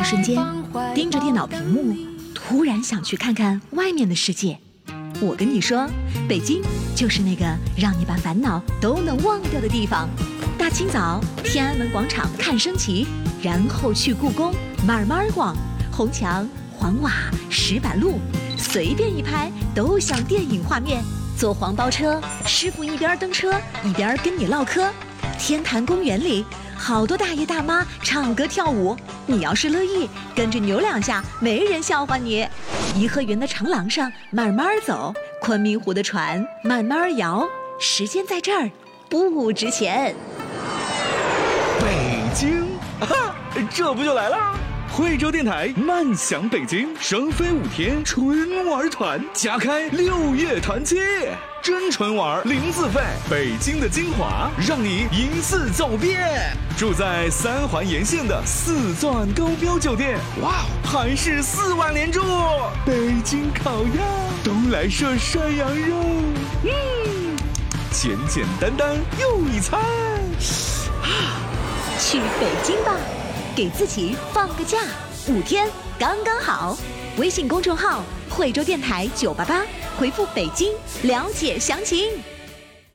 一瞬间，盯着电脑屏幕，突然想去看看外面的世界。我跟你说，北京就是那个让你把烦恼都能忘掉的地方。大清早，天安门广场看升旗，然后去故宫慢慢逛，红墙黄瓦石板路，随便一拍都像电影画面。坐黄包车，师傅一边蹬车一边跟你唠嗑。天坛公园里，好多大爷大妈唱歌跳舞，你要是乐意，跟着扭两下，没人笑话你。颐和园的长廊上慢慢走，昆明湖的船慢慢摇，时间在这儿不值钱。 北京，哈，这不就来了？惠州电台慢享北京，双飞5天春玩团，加开6月团期，真纯玩零自费，北京的精华让你一次走遍。住在3环沿线的4钻高标酒店，哇，还是4万连住。北京烤鸭，东来顺涮羊肉，简简单单又一餐。 去北京吧，给自己放个假，5天刚刚好。微信公众号惠州电台988，回复北京了解详情。